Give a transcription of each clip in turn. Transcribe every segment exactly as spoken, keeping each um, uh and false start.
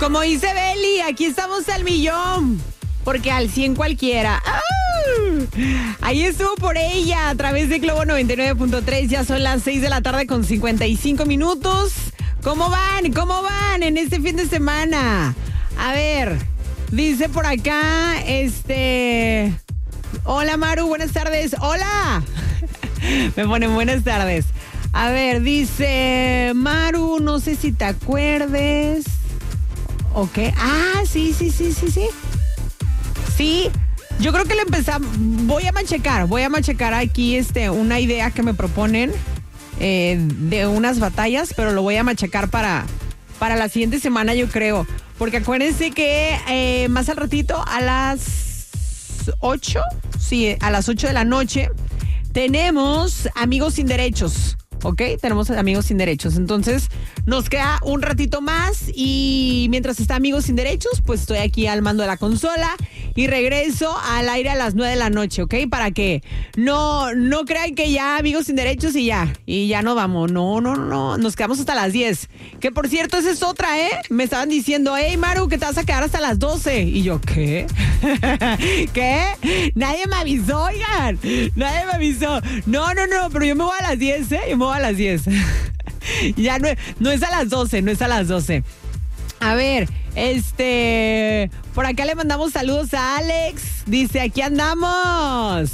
como dice Beli, aquí estamos al millón, porque al cien cualquiera. ¡Ah! Ahí estuvo por ella a través de Globo noventa y nueve punto tres. Ya son las seis de la tarde con cincuenta y cinco minutos. ¿Cómo van? ¿Cómo van en este fin de semana? A ver, dice por acá, este... Hola Maru, buenas tardes. ¡Hola! Me ponen buenas tardes. A ver, dice Maru, no sé si te acuerdes. Ok. Ah, sí, sí, sí, sí, sí. Sí, yo creo que le empezamos. Voy a machecar, voy a machecar aquí este, una idea que me proponen eh, de unas batallas, pero lo voy a machecar para, para la siguiente semana, yo creo. Porque acuérdense que eh, más al ratito, a las ocho, sí, a las ocho de la noche, tenemos Amigos Sin Derechos. ¿Ok? Tenemos Amigos Sin Derechos. Entonces, nos queda un ratito más y mientras está Amigos Sin Derechos, pues estoy aquí al mando de la consola y regreso al aire a las nueve de la noche, ¿ok? Para que no, no crean que ya Amigos Sin Derechos y ya, y ya no vamos. No, no, no, nos quedamos hasta las diez. Que por cierto, esa es otra, ¿eh? Me estaban diciendo, hey Maru, que te vas a quedar hasta las doce. Y yo, ¿qué? ¿Qué? Nadie me avisó, oigan. Nadie me avisó. No, no, no, pero yo me voy a las diez, ¿eh? Yo me voy a las diez. Ya no, no es a las doce, no es a las doce. A ver, este... Por acá le mandamos saludos a Alex. Dice, aquí andamos.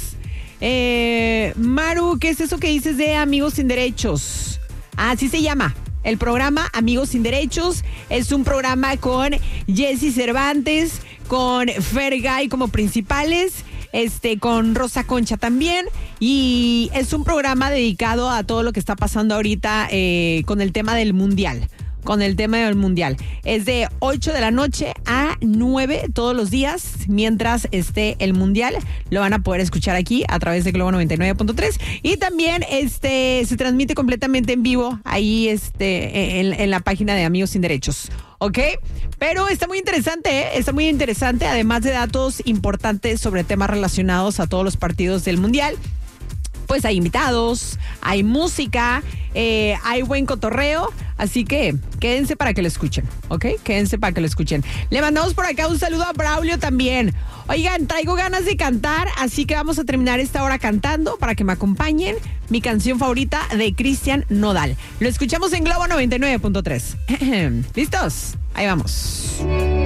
Eh, Maru, ¿qué es eso que dices de Amigos Sin Derechos? Así se llama. El programa Amigos Sin Derechos es un programa con Jesse Cervantes, con Fergay como principales, este, con Rosa Concha también, y es un programa dedicado a todo lo que está pasando ahorita eh, con el tema del mundial. Con el tema del mundial. Es de ocho de la noche a nueve todos los días, mientras esté el mundial. Lo van a poder escuchar aquí a través de Globo noventa y nueve punto tres. Y también este se transmite completamente en vivo ahí este en, en la página de Amigos Sin Derechos. ¿Ok? Pero está muy interesante, ¿eh? Está muy interesante, además de datos importantes sobre temas relacionados a todos los partidos del mundial. Pues hay invitados, hay música, eh, hay buen cotorreo, así que quédense para que lo escuchen, ¿ok? Quédense para que lo escuchen. Le mandamos por acá un saludo a Braulio también. Oigan, traigo ganas de cantar, así que vamos a terminar esta hora cantando para que me acompañen. Mi canción favorita de Cristian Nodal. Lo escuchamos en Globo noventa y nueve punto tres. ¿Listos? Ahí vamos.